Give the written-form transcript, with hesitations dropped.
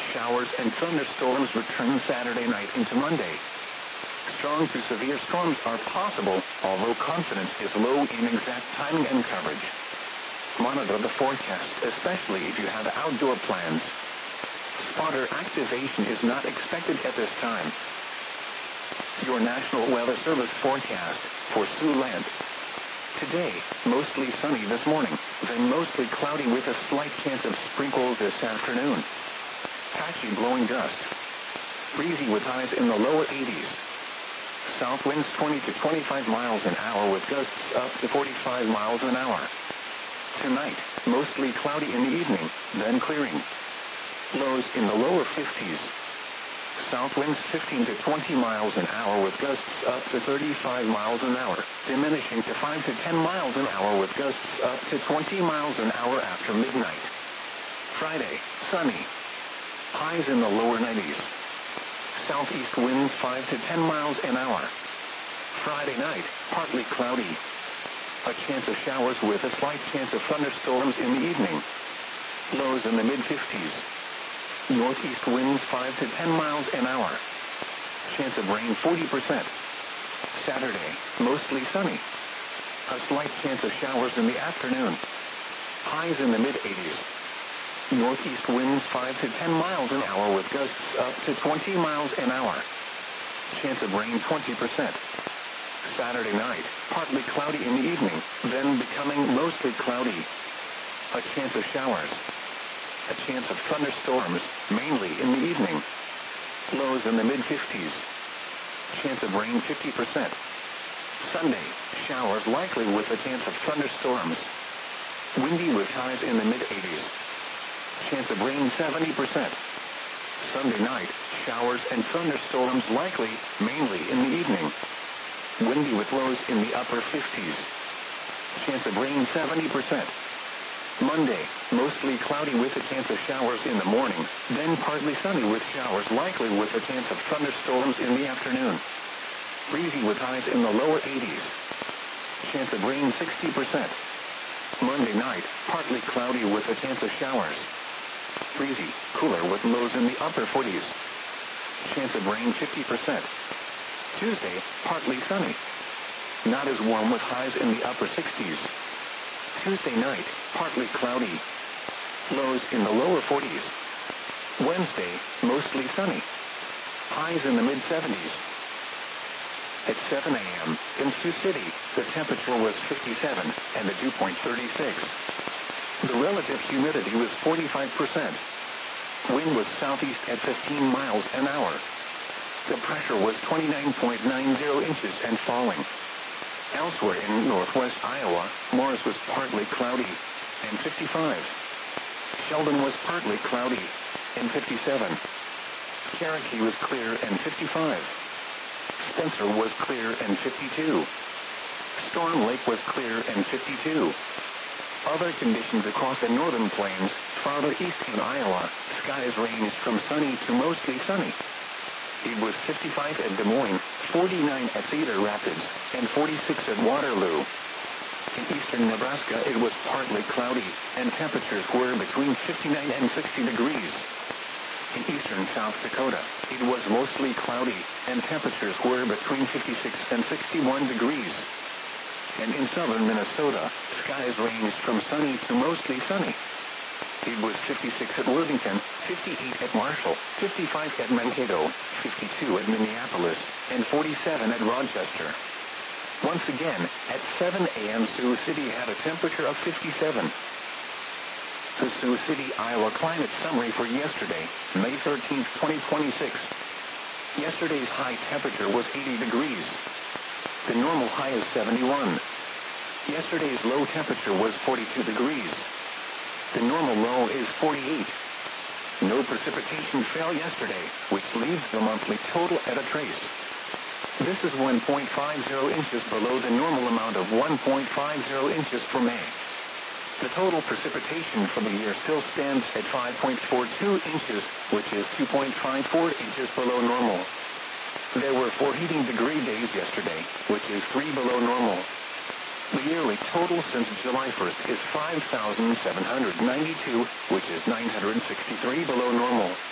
Showers and thunderstorms return Saturday night into Monday. Strong to severe storms are possible, although confidence is low in exact timing and coverage. Monitor the forecast, especially if you have outdoor plans. Spotter activation is not expected at this time. Your National Weather Service forecast for Siouxland. Today, mostly sunny this morning, then mostly cloudy with a slight chance of sprinkles this afternoon. Patchy blowing dust. Breezy with highs in the lower 80s. South winds 20 to 25 miles an hour with gusts up to 45 miles an hour. Tonight, mostly cloudy in the evening, then clearing. Lows in the lower 50s. South winds 15 to 20 miles an hour with gusts up to 35 miles an hour, diminishing to 5 to 10 miles an hour with gusts up to 20 miles an hour after midnight. Friday, sunny. Highs in the lower 90s. Southeast winds 5 to 10 miles an hour. Friday night, partly cloudy. A chance of showers with a slight chance of thunderstorms in the evening. Lows in the mid-50s. Northeast winds 5 to 10 miles an hour. Chance of rain 40%. Saturday, mostly sunny. A slight chance of showers in the afternoon. Highs in the mid-80s. Northeast winds 5 to 10 miles an hour with gusts up to 20 miles an hour. Chance of rain 20%. Saturday night, partly cloudy in the evening, then becoming mostly cloudy. A chance of showers. A chance of thunderstorms, mainly in the evening. Lows in the mid-50s. Chance of rain 50%. Sunday, showers likely with a chance of thunderstorms. Windy with highs in the mid-80s. Chance of rain 70%. Sunday night, showers and thunderstorms likely, mainly in the evening. Windy with lows in the upper 50s. Chance of rain 70%. Monday, mostly cloudy with a chance of showers in the morning, then partly sunny with showers likely with a chance of thunderstorms in the afternoon. Breezy with highs in the lower 80s. Chance of rain 60%. Monday night, partly cloudy with a chance of showers. Breezy, cooler with lows in the upper 40s. Chance of rain 50%. Tuesday, partly sunny. Not as warm with highs in the upper 60s. Tuesday night, partly cloudy. Lows in the lower 40s. Wednesday, mostly sunny. Highs in the mid-70s. At 7 a.m. in Sioux City, the temperature was 57 and the dew point 36. The relative humidity was 45%. Wind was southeast at 15 miles an hour. The pressure was 29.90 inches and falling. Elsewhere in northwest Iowa, Morris was partly cloudy and 55. Sheldon was partly cloudy and 57. Cherokee was clear and 55. Spencer was clear and 52. Storm Lake was clear and 52. Other conditions across the northern plains, farther east in Iowa, skies ranged from sunny to mostly sunny. It was 55 at Des Moines, 49 at Cedar Rapids, and 46 at Waterloo. In eastern Nebraska, it was partly cloudy, and temperatures were between 59 and 60 degrees. In eastern South Dakota, it was mostly cloudy, and temperatures were between 56 and 61 degrees. And in southern Minnesota, skies ranged from sunny to mostly sunny. It was 56 at Worthington, 58 at Marshall, 55 at Mankato, 52 at Minneapolis, and 47 at Rochester. Once again, at 7 a.m. Sioux City had a temperature of 57. The Sioux City, Iowa climate summary for yesterday, May 13, 2026. Yesterday's high temperature was 80 degrees. The normal high is 71. Yesterday's low temperature was 42 degrees. The normal low is 48. No precipitation fell yesterday, which leaves the monthly total at a trace. This is 1.50 inches below the normal amount of 1.50 inches for May. The total precipitation for the year still stands at 5.42 inches, which is 2.54 inches below normal. There were 4 heating degree days yesterday, which is 3 below normal. The yearly total since July 1st is 5,792, which is 963 below normal.